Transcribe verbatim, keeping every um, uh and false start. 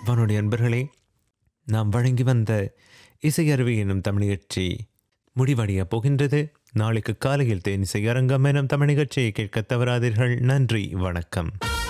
வானொலி அன்பர்களே, நாம் வழங்கி வந்த இசையருவி எனும் தமிழ் நிகழ்ச்சி முடிவடையப் போகின்றது. நாளைக்கு காலையில் தேனிசை அரங்கம் எனும் தமிழ் நிகழ்ச்சியை கேட்க தவறாதீர்கள். நன்றி, வணக்கம்.